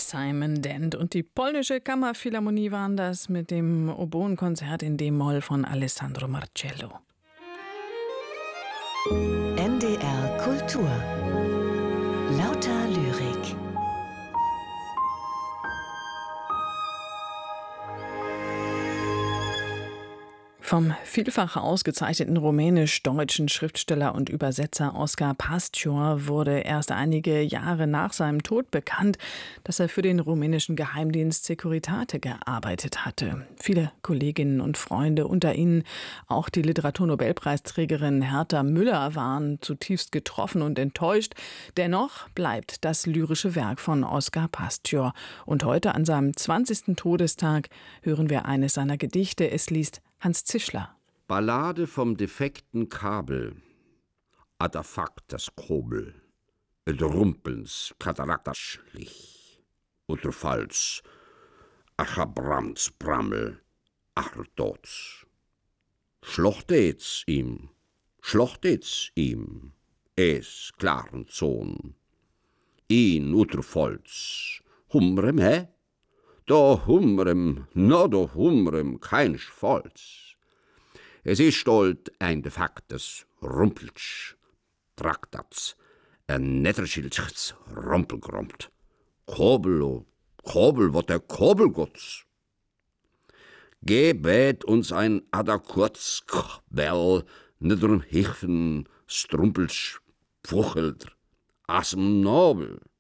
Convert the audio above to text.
Simon Dent und die polnische Kammerphilharmonie waren das mit dem Oboenkonzert in D-Moll von Alessandro Marcello. NDR Kultur. Lauter Lyrik. Vom vielfach ausgezeichneten rumänisch-deutschen Schriftsteller und Übersetzer Oskar Pastor wurde erst einige Jahre nach seinem Tod bekannt, dass er für den rumänischen Geheimdienst Securitate gearbeitet hatte. Viele Kolleginnen und Freunde, unter ihnen auch die Literaturnobelpreisträgerin Herta Müller, waren zutiefst getroffen und enttäuscht. Dennoch bleibt das lyrische Werk von Oskar Pastor. Und heute an seinem 20. Todestag hören wir eines seiner Gedichte. Es liest Hans Zischler. Ballade vom defekten Kabel. Adafakt das Kobel. Et Rumpelns Katarakterschlich. Utrfalls. Achabramts Brammel. Achterdots. Schlochtets ihm. Es klaren Zoon. In Utrfolz. Humrem, hä? Do humrem, no do humrem, kein Schvolz. Es ist stolt ein defaktes Rumpeltsch, Traktats, ein Netterschildschs Rumpelgrompt. Kobel, wat der Kobelgotz. Gebet uns ein Adakurz, Bell, nedrum Hichen, Strumpelsch, Pfuchelder, Asem Nobel.